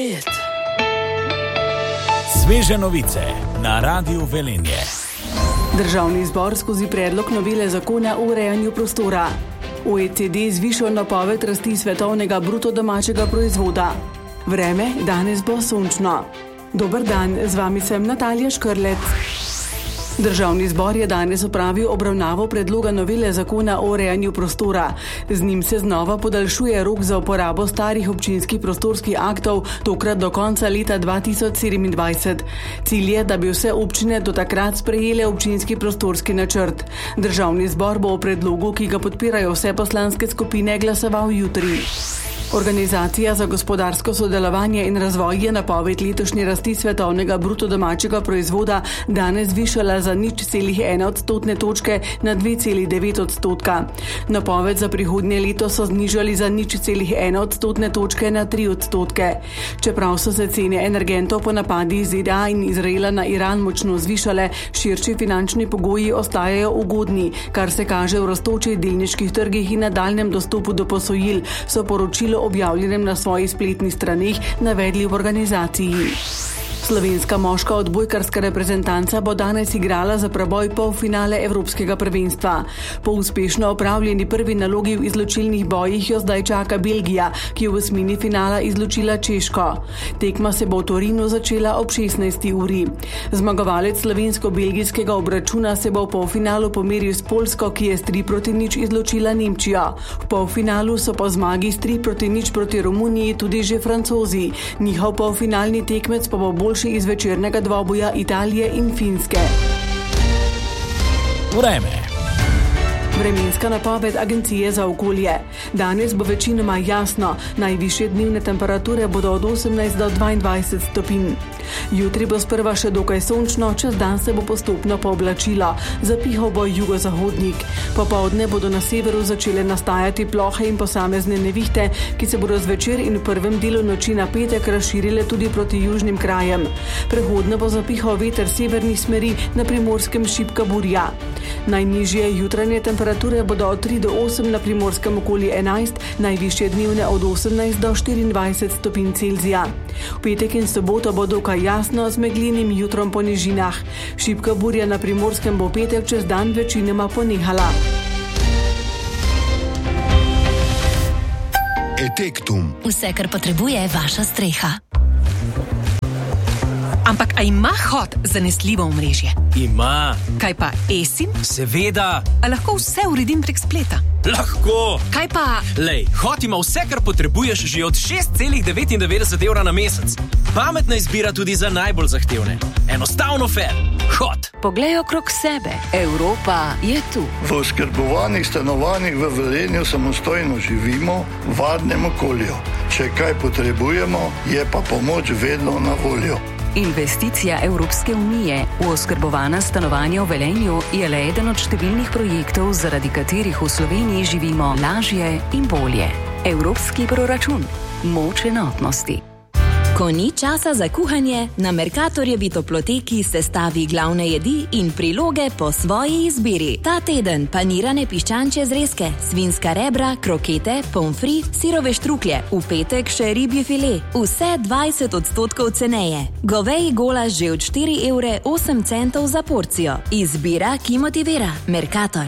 Sveže novice na Radiu Velenje. Državni zbor skozi predlog novele zakona o urejanju prostora. OECD zvišal napoved rasti svetovnega bruto domačega proizvoda. Vreme danes bo sončno. Dober dan, z vami sem Natalija Škrlec. Državni zbor je danes opravil obravnavo predloga novele zakona o urejanju prostora. Z njim se znova podaljšuje rok za uporabo starih občinskih prostorskih aktov, tokrat do konca leta 2027. Cilj je, da bi vse občine do takrat sprejele občinski prostorski načrt. Državni zbor bo o predlogu, ki ga podpirajo vse poslanske skupine, glasoval jutri. Organizacija za gospodarsko sodelovanje in razvoj je napoved letošnje rasti svetovnega bruto domačega proizvoda danes zvišala za 0,1 odstotne točke na 2,9 odstotka. Napoved za prihodnje leto so znižali za 0,1 odstotne točke na 3 odstotke. Čeprav so se cene energentov po napadih ZDA in Izraela na Iran močno zvišale, širši finančni pogoji ostajajo ugodni, kar se kaže v rastočih delniških trgih in nadaljnjem dostopu do posojil, so poročilo objavljenem na svojih spletnih straneh navedli v organizaciji. Slovenska moška odbojkarska reprezentanca bo danes igrala za preboj polfinale Evropskega prvenstva. Po uspešno opravljeni prvi nalogi v izločilnih bojih jo zdaj čaka Belgija, ki je v osmini finala izločila Češko. Tekma se bo v Torinu začela ob 16. uri. Zmagovalec slovensko-belgijskega obračuna se bo v polfinalu pomeril s Poljsko, ki je s 3-0 izločila Nemčijo. V polfinalu so po zmagi s 3-0 proti Romuniji tudi že Francozi. Njihov polfinalni tekmec pa bo boljši iz večernega dvoboja Italije in Finske. Vreme. Vremenska napoved Agencije za okolje. Danes bo večinoma jasno, najvišje dnevne temperature bodo od 18 do 22 stopinj. Jutri bo sprva še dokaj sončno, čez dan se bo postopno pooblačilo, zapihal bo jugozahodnik. Popoldne bodo na severu začele nastajati plohe in posamezne nevihte, ki se bodo zvečer in v prvem delu noči na petek razširile tudi proti južnim krajem. Prehodno bo zapihal veter severnih smeri, na Primorskem šibka burja. Najnižje jutranje temperature bodo od 3 do 8, na Primorskem okoli 11, najvišje dnevne od 18 do 24 stopinj Celzija. V petek in soboto bo dokaj jasno z meglenim jutrom po nižinah. Šibka burja na Primorskem bo petek čez dan večinoma ponehala. Etektum. Vse, kar potrebuje vaša streha. Ampak a ima Hot zanesljivo omrežje? Ima. Kaj pa eSIM? Seveda. A lahko vse uredim prek spleta? Lahko. Kaj pa... Lej, Hot ima vse, kar potrebuješ že od 6,99 evra na mesec. Pametna izbira tudi za najbolj zahtevne. Enostavno fair. Hot. Poglej okrog sebe. Evropa je tu. V oskrbovanih stanovanjih v Velenju samostojno živimo v varnem okolju. Če kaj potrebujemo, je pa pomoč vedno na voljo. Investicija Evropske unije v oskrbovana stanovanja v Velenju je le eden od številnih projektov, zaradi katerih v Sloveniji živimo lažje in bolje. Evropski proračun. Moč enotnosti. Ko ni časa za kuhanje, na Mercatorjevi toploteki sestavi glavne jedi in priloge po svoji izbiri. Ta teden panirane piščančje zrezke, svinska rebra, krokete, pomfri, sirove štruklje, v petek še ribji file, vse 20% ceneje. Goveji golaž že od 4,08 € za porcijo. Izbira, ki motivira. Mercator.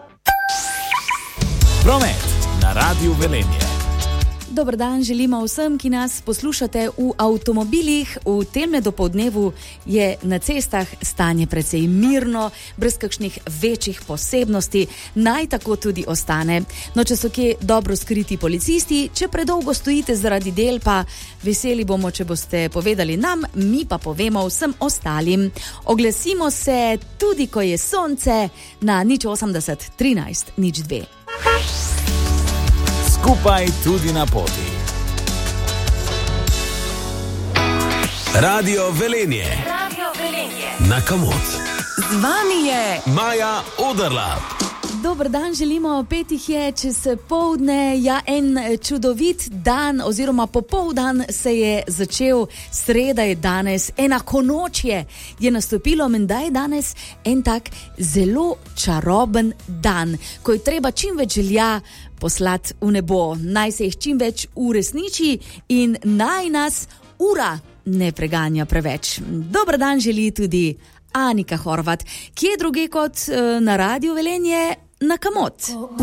Promet na Radiu Velenje. Dober dan želimo vsem, ki nas poslušate v avtomobilih. V tem dopoldnevu je na cestah stanje precej mirno, brez kakšnih večjih posebnosti, naj tako tudi ostane. No, če so kje dobro skriti policisti, če predolgo stojite zaradi del, pa veseli bomo, če boste povedali nam, mi pa povemo vsem ostalim. Oglasimo se tudi, ko je sonce, na 080 13 02. Skupaj tudi na poti. Radio Velenje. Radio Velenje. Na Kamot. Z vami je Maja Oderlap. Dober dan želimo, petih je čez poldne, ja, en čudovit dan oziroma popoldan se je začel, sreda je danes, enakonočje je nastopilo, menda je danes en tak zelo čaroben dan, ko je treba čim več želja poslati v nebo, naj se jih čim več uresniči in naj nas ura ne preganja preveč. Dober dan želi tudi Anika Horvat, kje druge kot na Radiu Velenje na Kamot.